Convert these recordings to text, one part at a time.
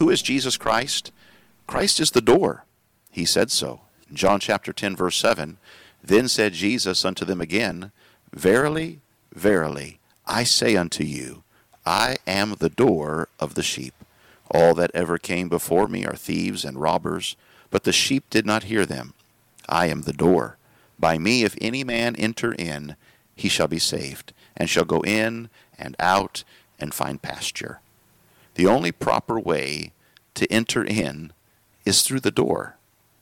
Who is Jesus Christ? Christ is the door. He said so. In John chapter 10, verse 7, then said Jesus unto them again, Verily, verily, I say unto you, I am the door of the sheep. All that ever came before me are thieves and robbers, but the sheep did not hear them. I am the door. By me if any man enter in, he shall be saved, and shall go in and out and find pasture. The only proper way to enter in is through the door.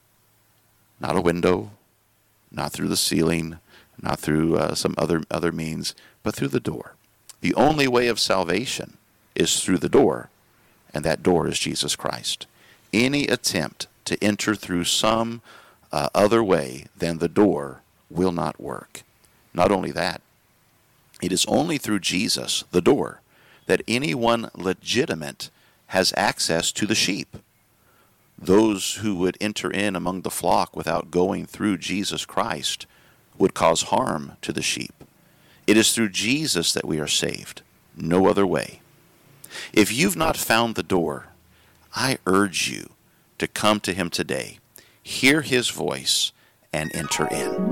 Not a window, not through the ceiling, not through some other means, but through the door. The only way of salvation is through the door, and that door is Jesus Christ. Any attempt to enter through some other way than the door will not work. Not only that, it is only through Jesus, the door, that anyone legitimate has access to the sheep. Those who would enter in among the flock without going through Jesus Christ would cause harm to the sheep. It is through Jesus that we are saved, no other way. If you've not found the door, I urge you to come to him today, hear his voice, and enter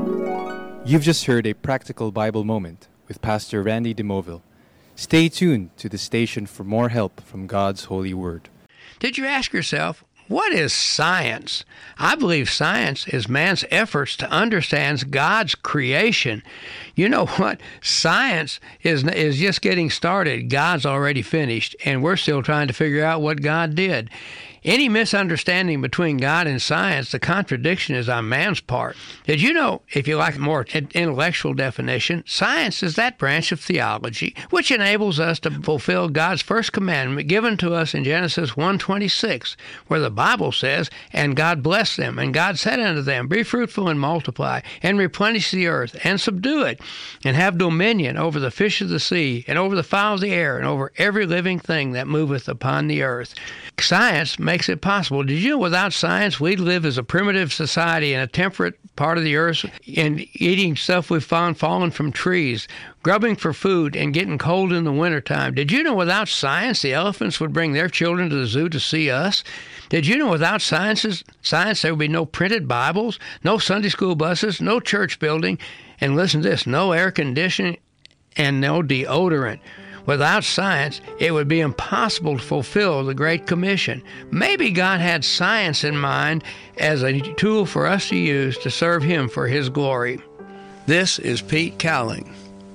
in. You've just heard a practical Bible moment with Pastor Randy DeMoville. Stay tuned to the station for more help from God's holy word. Did you ask yourself, what is science? I believe science is man's efforts to understand God's creation. You know what? Science is just getting started. God's already finished, and we're still trying to figure out what God did. Any misunderstanding between God and science, the contradiction is on man's part. Did you know, if you like a more intellectual definition, science is that branch of theology which enables us to fulfill God's first commandment given to us in Genesis 1:26, where the Bible says, And God blessed them, and God said unto them, Be fruitful and multiply, and replenish the earth, and subdue it, and have dominion over the fish of the sea, and over the fowl of the air, and over every living thing that moveth upon the earth. Science makes it possible. Did you know without science, we'd live as a primitive society in a temperate part of the earth and eating stuff we've found fallen from trees, grubbing for food, and getting cold in the wintertime? Did you know without science, the elephants would bring their children to the zoo to see us? Did you know without science, there would be no printed Bibles, no Sunday school buses, no church building, and listen to this, no air conditioning and no deodorant? Without science, it would be impossible to fulfill the Great Commission. Maybe God had science in mind as a tool for us to use to serve Him for His glory. This is Pete Cowling.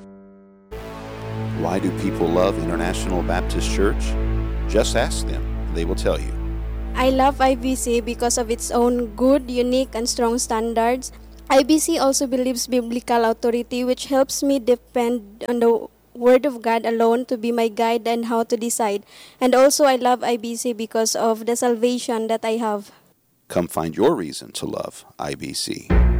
Why do people love International Baptist Church? Just ask them, and they will tell you. I love IBC because of its own good, unique, and strong standards. IBC also believes biblical authority, which helps me depend on the Word of God alone to be my guide and how to decide. And also I love IBC because of the salvation that I have. Come find your reason to love IBC.